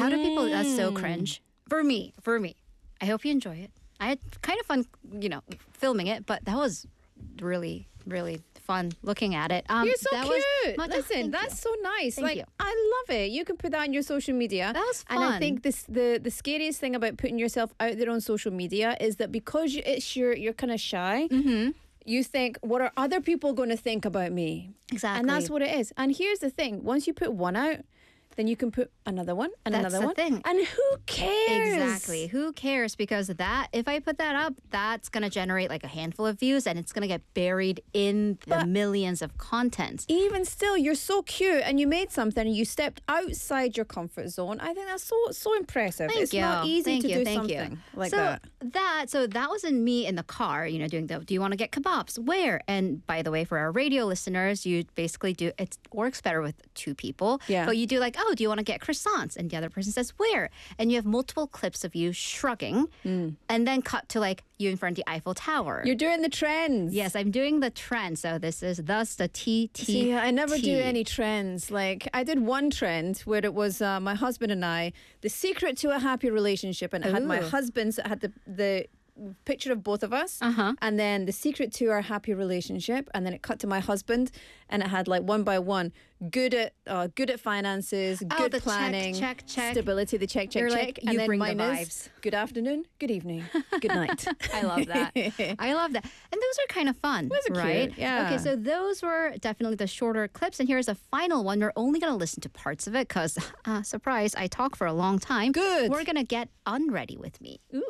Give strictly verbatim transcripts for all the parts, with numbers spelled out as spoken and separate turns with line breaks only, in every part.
lot of people, that's so cringe. For me, for me. I hope you enjoy it. I had kind of fun, you know, filming it, but that was really, really fun looking at it. Um,
You're so
that
cute.
Was much,
Listen,
thank
that's
you.
so nice.
Thank
like
you.
I love it. You can put that on your social media.
That was
And I
fun.
think this the the scariest thing about putting yourself out there on social media is that because you, it's your you're kind of shy.
Mm-hmm.
You think, what are other people going to think about me?
Exactly.
And that's what it is. And here's the thing: once you put one out, then you can put another one and
That's
another
the
one.
thing.
And who cares?
Exactly. Who cares? Because that, if I put that up, that's going to generate like a handful of views and it's going to get buried in the
But-
millions of content.
Even still, you're so cute and you made something and you stepped outside your comfort zone. I think that's so so impressive.
Thank
it's
you.
not easy
Thank
to
you.
do
Thank
something
you.
like
so
that.
that. So that was in me in the car, you know, doing the, do you want to get kebabs? Where? And by the way, for our radio listeners, you basically do, it works better with two people.
Yeah.
But you do like, oh, do you want to get croissants? And the other person says, where? And you have multiple clips of you shrugging and then cut to like you in front of the Eiffel Tower.
You're doing the trends.
Yes, I'm doing the trend. So this is thus the T T.
See, I never do any trends. Like, I did one trend where it was uh, my husband and I, the secret to a happy relationship. And it had my
Ooh.
husband's, it had the, the picture of both of us.
Uh-huh.
And then the secret to our happy relationship. And then it cut to my husband and it had like one by one, good at uh, good at finances,
Oh,
good
the check,
planning,
check, check.
stability, the check, check,
You're
check.
like,
and
you
then
bring the
mine is,
vibes.
good afternoon, good evening, good night.
I love that. I love that. And those are kind of fun,
Those are
right?
cute, yeah.
Okay, so those were definitely the shorter clips. And here's a final one. We're only going to listen to parts of it because, uh, surprise, I talk for a long time.
Good.
We're going to get unready with me.
Ooh.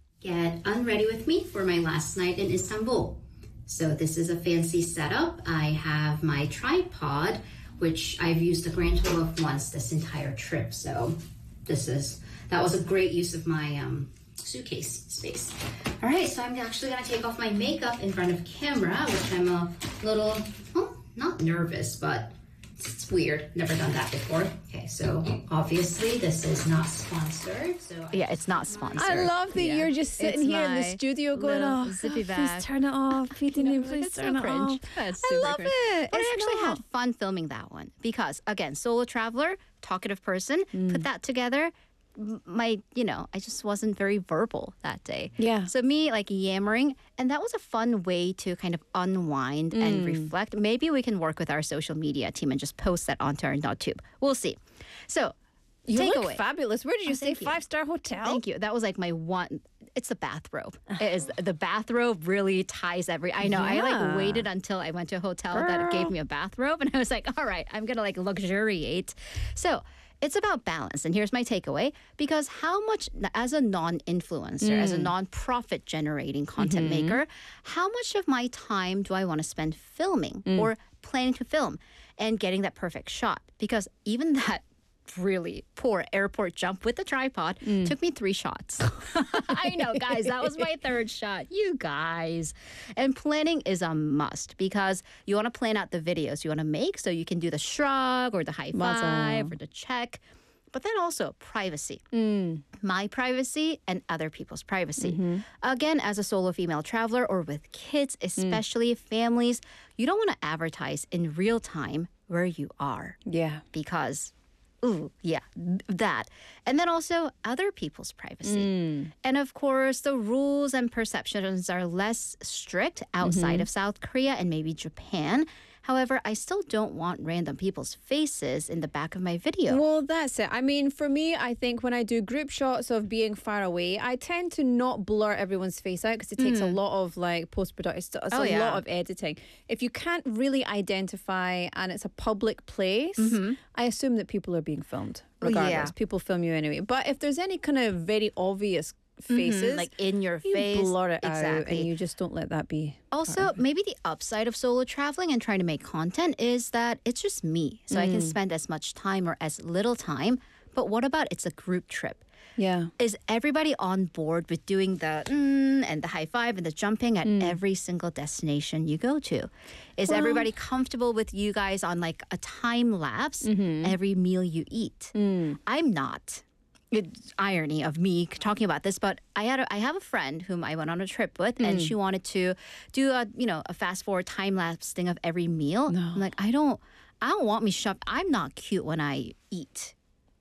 Get unready with me for my last night in Istanbul. So this is a fancy setup. I have my tripod, which I've used a grand total of once this entire trip. So this is, that was a great use of my um, suitcase space. All right, so I'm actually gonna take off my makeup in front of camera, which I'm a little, well, not nervous, but it's weird. Never done that before. Okay, so obviously this is not sponsored. So
Yeah, it's not sponsored.
I love that
Yeah.
you're just sitting
It's
here in the
my
studio going,
little
oh,
zippy
God,
bag."
please turn it off. Peter,
You know,
please
it's so
turn it
cringe.
off.
That's
I
super
love
cringe.
it.
But I
It's
actually
not.
had fun filming that one because, again, solo traveler, talkative person, put that together. m- My, you know, I just wasn't very verbal that day.
Yeah.
So me like yammering, and that was a fun way to kind of unwind and reflect. Maybe we can work with our social media team and just post that onto our NotTube. We'll see. So,
You look
takeaway.
fabulous. Where did you
Oh,
say?
thank you.
Five-star hotel?
Thank you. That was like my one. It's the bathrobe. It is the bathrobe really ties every. I know. I
Yeah.
like waited until I went to a hotel that gave me a bathrobe, and I was like, all right, I'm gonna like luxuriate. So it's about balance, and here's my takeaway: because how much, as a non-influencer, as a non-profit generating content maker, how much of my time do I want to spend filming or planning to film and getting that perfect shot? Because even that really poor airport jump with the tripod took me three shots. I know, guys, that was my third shot. You guys. And planning is a must because you want to plan out the videos you want to make so you can do the shrug or the high five or the check. But then also privacy. My privacy and other people's privacy. Again, as a solo female traveler or with kids, especially families, you don't want to advertise in real time where you are
Yeah.
because, ooh, yeah, that. And then also other people's privacy. And of course, the rules and perceptions are less strict outside of South Korea and maybe Japan. However, I still don't want random people's faces in the back of my video.
Well, that's it. I mean, for me, I think when I do group shots of being far away, I tend to not blur everyone's face out because it takes a lot of like post production. It's, it's
Oh,
a
yeah.
lot of editing. If you can't really identify and it's a public place, I assume that people are being filmed
Oh, yeah.
regardless. People film you anyway. But if there's any kind of very obvious faces,
like in your
you
face.
blur it out
Exactly.
and you just don't let that be.
Also, maybe the upside of solo traveling and trying to make content is that it's just me. So I can spend as much time or as little time. But what about it's a group trip?
Yeah.
Is everybody on board with doing the mm, and the high five and the jumping at every single destination you go to? Is everybody comfortable with you guys on like a time lapse every meal you eat? I'm not. It's irony of me talking about this, but I had a, I have a friend whom I went on a trip with, and she wanted to do a you know a fast forward time lapse thing of every meal. I'm like, I don't I don't want me shoved. I'm not cute when I eat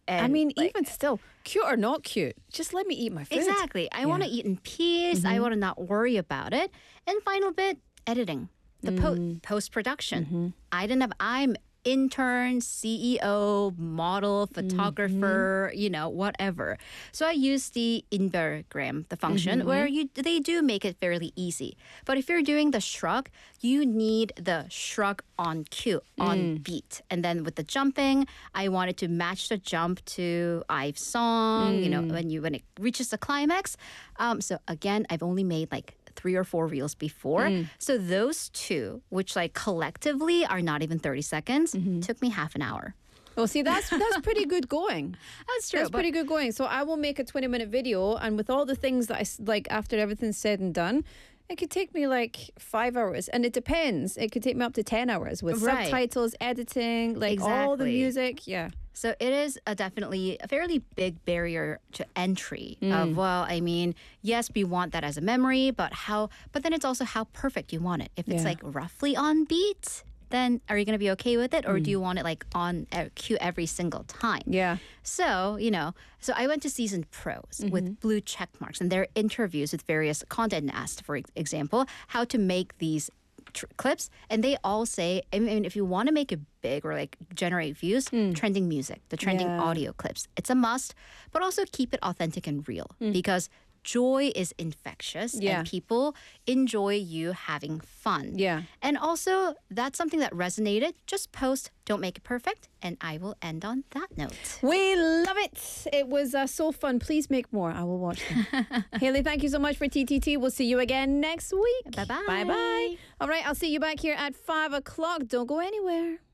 And
I mean,
like,
even still, cute or not cute, just let me eat my food.
exactly. I want to eat in peace. I want to not worry about it. And final bit, editing, the po- post production. I didn't have. I'm intern, C E O, model, photographer, you know, whatever. So I use the Inbergram, the function where you they do make it fairly easy. But if you're doing the shrug, you need the shrug on cue, on beat. And then with the jumping, I wanted to match the jump to Ive's song, you know, when you when it reaches the climax. Um, so again, I've only made like three or four reels before. So those two, which like collectively are not even thirty seconds, took me half an hour.
Well, see, that's that's pretty good going.
That's true.
That's
but-
pretty good going. So I will make a twenty minute video, and with all the things that I s- like after everything's said and done, it could take me like five hours, and it depends. It could take me up to ten hours with
Right.
subtitles, editing, like all the
Exactly.
music. Yeah.
So it is a definitely a fairly big barrier to entry of, well, I mean, yes, we want that as a memory, but how, but then it's also how perfect you want it. If it's
Yeah.
like roughly on beat, then are you going to be okay with it? Or do you want it like on uh, cue every single time?
Yeah.
So, you know, so I went to Seasoned Pros with blue check marks and their interviews with various content and asked, for ex- example, how to make these tr- clips. And they all say, I mean, if you want to make it big or like generate views, trending music, the trending
Yeah.
audio clips, it's a must, but also keep it authentic and real because joy is infectious
Yeah.
and people enjoy you having fun.
Yeah.
And also, that's something that resonated. Just post, don't make it perfect. And I will end on that note.
We love it. It was uh, so fun. Please make more. I will watch them. Haley, thank you so much for T T T. We'll see you again next week.
Bye-bye.
Bye bye. All right, I'll see you back here at five o'clock. Don't go anywhere.